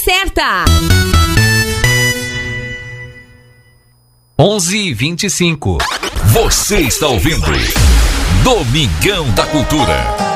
certa. 11h25. Você está ouvindo Domingão da Cultura.